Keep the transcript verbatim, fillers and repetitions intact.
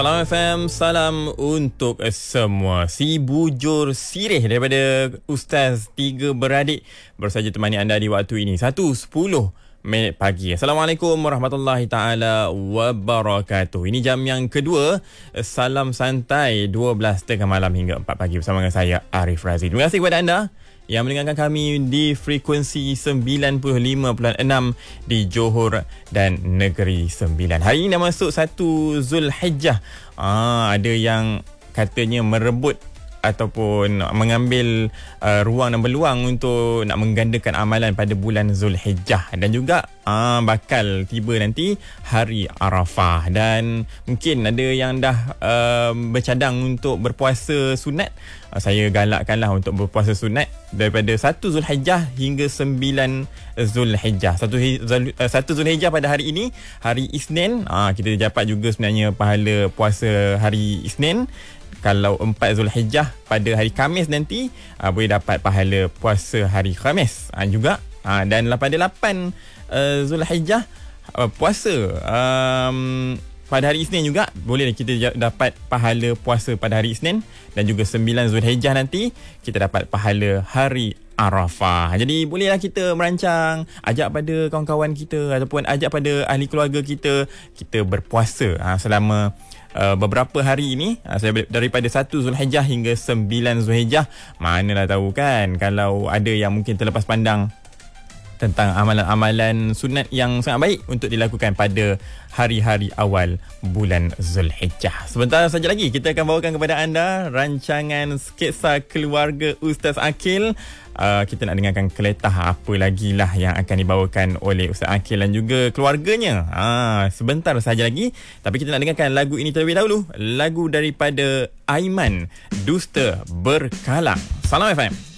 Salam F M, salam untuk semua. Si bujur sirih daripada Ustaz Tiga Beradik baru saja temani anda di waktu ini satu sepuluh minit pagi. Assalamualaikum warahmatullahi taala wabarakatuh. Ini jam yang kedua, salam santai dua belas tiga puluh malam hingga empat pagi bersama dengan saya Arif Razi. Terima kasih kepada anda yang mendengarkan kami di frekuensi sembilan puluh lima perpuluhan enam di Johor dan Negeri Sembilan. Hari ini dah masuk satu Zulhijjah. Ah, ada yang katanya merebut ataupun mengambil uh, ruang dan peluang untuk nak menggandakan amalan pada bulan Zulhijjah, dan juga uh, bakal tiba nanti hari Arafah, dan mungkin ada yang dah uh, bercadang untuk berpuasa sunat. Uh, saya galakkanlah untuk berpuasa sunat daripada satu Zulhijjah hingga sembilan Zulhijjah. Satu, uh, satu Zulhijjah pada hari ini, hari Isnin, uh, kita dapat juga sebenarnya pahala puasa hari Isnin. Kalau empat Zulhijjah pada hari Khamis nanti, uh, boleh dapat pahala puasa hari Khamis uh, juga. Uh, dan pada lapan uh, Zulhijjah uh, puasa um, pada hari Isnin juga, boleh kita dapat pahala puasa pada hari Isnin. Dan juga sembilan Zulhijjah nanti kita dapat pahala hari Arafah. Jadi bolehlah kita merancang, ajak pada kawan-kawan kita ataupun ajak pada ahli keluarga kita, kita berpuasa uh, selama Uh, beberapa hari ini, uh, saya daripada satu Zulhijjah hingga sembilan Zulhijjah. Manalah tahu kan, kalau ada yang mungkin terlepas pandang tentang amalan-amalan sunat yang sangat baik untuk dilakukan pada hari-hari awal bulan Zulhijjah. Sebentar saja lagi kita akan bawakan kepada anda rancangan sketsa keluarga Ustaz Akil. Uh, kita nak dengarkan keletah apa lagi lah yang akan dibawakan oleh Ustaz Akil dan juga keluarganya. Uh, sebentar saja lagi, tapi kita nak dengarkan lagu ini terlebih dahulu. Lagu daripada Aiman, Dusta Berkalang. Salam F M.